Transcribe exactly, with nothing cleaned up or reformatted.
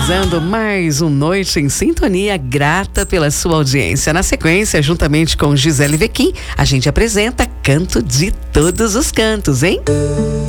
finalizando mais um Noite em Sintonia, grata pela sua audiência. Na sequência, juntamente com Gisele Vequim, a gente apresenta Canto de Todos os Cantos, hein?